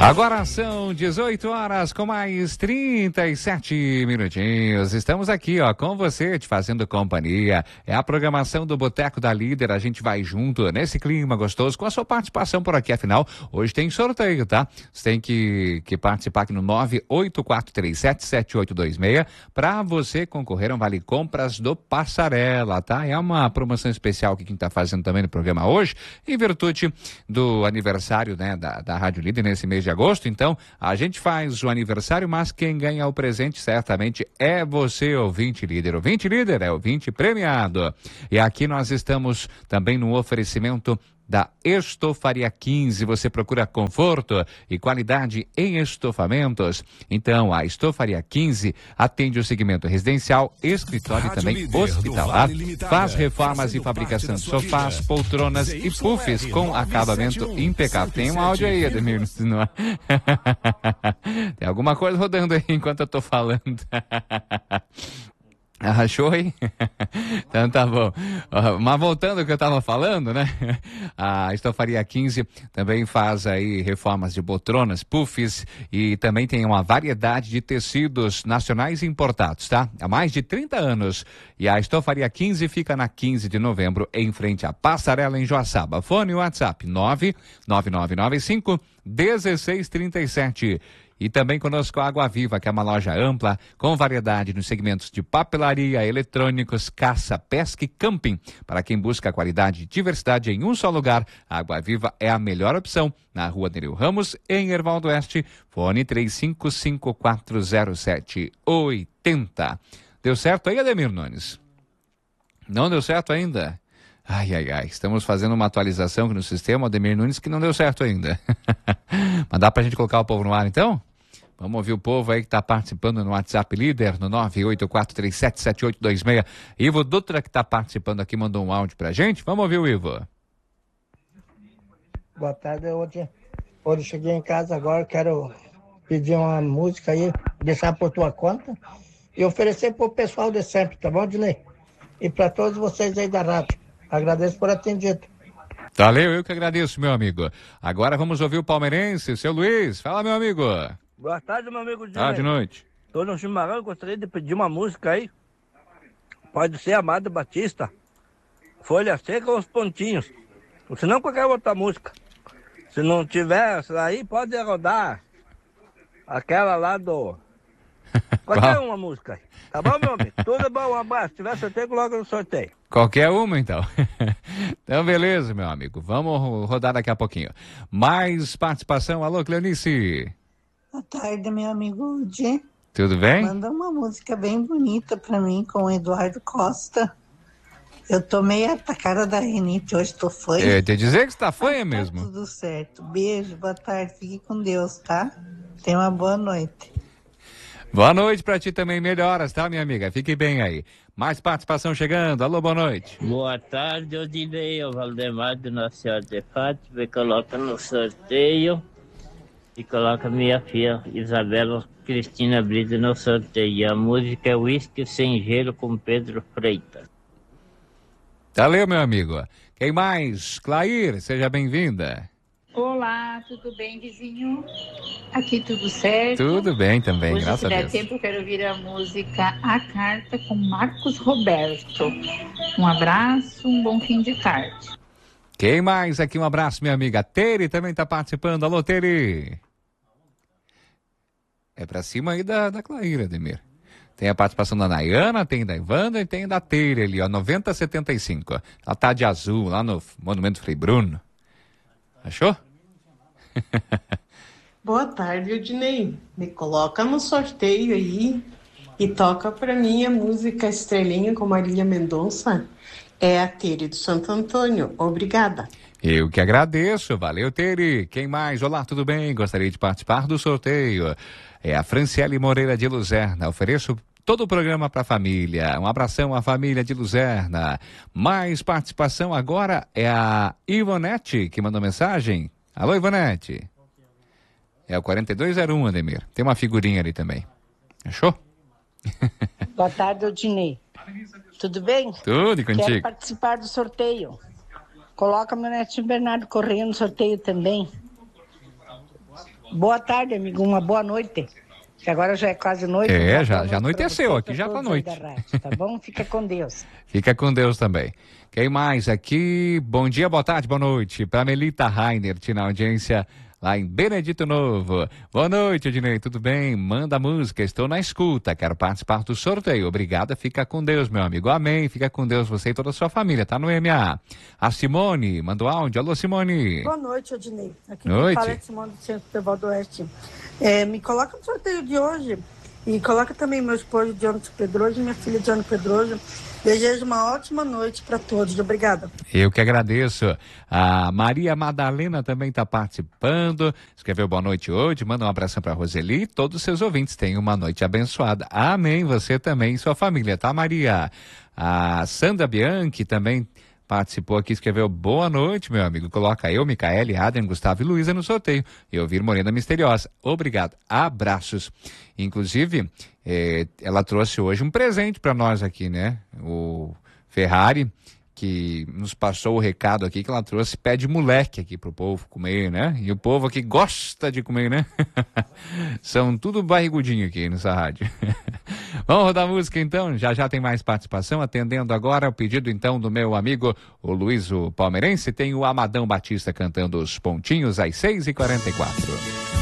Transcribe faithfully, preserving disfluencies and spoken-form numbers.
Agora são dezoito horas com mais trinta e sete minutinhos. Estamos aqui, ó, com você, te fazendo companhia. É a programação do Boteco da Líder. A gente vai junto nesse clima gostoso com a sua participação por aqui. Afinal, hoje tem sorteio, tá? Você tem que, que participar aqui no nove oito quatro três sete sete oito dois seis para você concorrer a um Vale Compras do Passarela, tá? É uma promoção especial que quem tá fazendo também no programa hoje, em virtude do aniversário, né, da, da Rádio Líder nesse mês de agosto. Então, a gente faz o aniversário, mas quem ganha o presente certamente é você, ouvinte líder. Ouvinte líder é ouvinte premiado. E aqui nós estamos também no oferecimento da Estofaria quinze. Você procura conforto e qualidade em estofamentos? Então, a Estofaria quinze atende o segmento residencial, escritório e também hospitalar. Faz reformas e fabricação de sofás, poltronas e puffs com acabamento impecável. Tem um áudio aí, Ademir. Tem alguma coisa rodando aí enquanto eu tô falando. Achou aí? Então tá bom. Uh, mas voltando ao que eu tava falando, né? A Estofaria quinze também faz aí reformas de poltronas, puffs e também tem uma variedade de tecidos nacionais importados, tá? Há mais de trinta anos. E a Estofaria quinze fica na quinze de novembro, em frente à Passarela, em Joaçaba. Fone e WhatsApp nove nove nove nove cinco um seis três sete. E também conosco a Água Viva, que é uma loja ampla, com variedade nos segmentos de papelaria, eletrônicos, caça, pesca e camping. Para quem busca qualidade e diversidade em um só lugar, a Água Viva é a melhor opção. Na rua Nereu Ramos, em Erval do Oeste, fone três cinco cinco quatro zero sete oito zero. Deu certo aí, Ademir Nunes? Não deu certo ainda? Ai, ai, ai, estamos fazendo uma atualização aqui no sistema, Ademir Nunes, que não deu certo ainda. Mas dá pra gente colocar o povo no ar, então? Vamos ouvir o povo aí que está participando no WhatsApp Líder, no nove oito quatro três sete sete oito dois seis. Ivo Dutra, que está participando aqui, mandou um áudio pra gente. Vamos ouvir o Ivo. Boa tarde, hoje, hoje cheguei em casa agora, quero pedir uma música aí, deixar por tua conta e oferecer pro pessoal de sempre, tá bom, Dilei? E para todos vocês aí da rádio. Agradeço por atendido. Valeu, eu que agradeço, meu amigo. Agora vamos ouvir o palmeirense, seu Luiz. Fala, meu amigo. Boa tarde, meu amigo. Ah, de noite. Tô no chimarrão, gostaria de pedir uma música aí. Pode ser Amado Batista. Folha Seca ou Os Pontinhos. Ou se não, qualquer outra música. Se não tiver essa aí, pode rodar aquela lá do... Qualquer uma música aí. Tá bom, meu amigo? Tudo bom, um abraço. Se tiver sorteio, coloca no sorteio. Qualquer uma, então. Então, beleza, meu amigo. Vamos rodar daqui a pouquinho. Mais participação. Alô, Cleonice. Boa tarde, meu amigo Udi. Tudo bem? Manda uma música bem bonita pra mim com o Eduardo Costa. Eu tô meio atacada da rinite, hoje tô fanha. É, te dizer que você tá fanha tá mesmo. Tudo certo. Beijo, boa tarde. Fique com Deus, tá? Tenha uma boa noite. Boa noite pra ti também, melhoras, tá, minha amiga? Fique bem aí. Mais participação chegando. Alô, boa noite. Boa tarde, Odilei, o Valdemar do Nossa Senhora de Fátima, coloca no sorteio e coloca minha filha Isabela Cristina Brito no sorteio. E a música é Whisky Sem Gelo com Pedro Freitas. Valeu, meu amigo. Quem mais? Clair, seja bem-vinda. Olá, tudo bem, vizinho? Aqui tudo certo? Tudo bem também, Hoje, graças a Deus. se der tempo, eu quero ouvir a música A Carta com Marcos Roberto. Um abraço, um bom fim de tarde. Quem mais aqui? Um abraço, minha amiga. A Tere também está participando. Alô, Tere. É pra cima aí da, da Claíra, Ademir. Tem a participação da Nayana, tem da Ivana e tem da Tere ali, ó, noventa setenta e cinco. Ela tá de azul, lá no Monumento Frei Bruno. Achou? Boa tarde, Odinei. Me coloca no sorteio aí e toca pra mim a música Estrelinha com Marília Mendonça. É a Tere do Santo Antônio. Obrigada. Eu que agradeço. Valeu, Tere. Quem mais? Olá, tudo bem? Gostaria de participar do sorteio. É a Franciele Moreira de Luzerna. Ofereço todo o programa para a família. Um abração à família de Luzerna. Mais participação agora é a Ivonete, que mandou mensagem. Alô, Ivonete. É o quarenta e dois zero um, Ademir. Tem uma figurinha ali também. Achou? Boa tarde, Odinei. Tudo bem? Tudo e contigo. Quero participar do sorteio. Coloca meu netinho Bernardo Correia no sorteio também. Boa tarde, amigo. Uma boa noite. Que agora já é quase noite. É, Boa já, noite já pra anoiteceu, você e aqui pra já tá todos aí noite. da rádio, tá bom? Fica com Deus. Fica com Deus também. Quem mais aqui? Bom dia, boa tarde, boa noite. Para Melita Rainer, na audiência lá em Benedito Novo. Boa noite, Ednei, tudo bem? Manda música, estou na escuta, quero participar do sorteio. Obrigada, fica com Deus, meu amigo. Amém, fica com Deus, você e toda a sua família, tá no M A. A Simone mandou áudio. Alô, Simone. Boa noite, Odinei. Aqui noite. quem fala é Simone do Centro Futebol do Oeste. É, me coloca no sorteio de hoje e coloca também meu esposo Dionísio Pedroso e minha filha Dionísio Pedroso. Desejo uma ótima noite para todos. Obrigada. Eu que agradeço. A Maria Madalena também está participando. Escreveu boa noite hoje. Manda um abração para Roseli e todos os seus ouvintes. Tenham uma noite abençoada. Amém. Você também e sua família, tá, Maria? A Sandra Bianchi também participou aqui, escreveu boa noite, meu amigo. Coloca eu, Micaele, Adrian, Gustavo e Luísa no sorteio. E ouvir Morena Misteriosa. Obrigado. Abraços. Inclusive, eh, ela trouxe hoje um presente para nós aqui, né? O Ferrari, que nos passou o recado aqui, que ela trouxe pé de moleque aqui pro povo comer, né? E o povo aqui gosta de comer, né? São tudo barrigudinho aqui nessa rádio. Vamos rodar música então, já já tem mais participação, atendendo agora o pedido então do meu amigo, o Luiz o Palmeirense, tem o Amadão Batista cantando os pontinhos às seis e quarenta e quatro.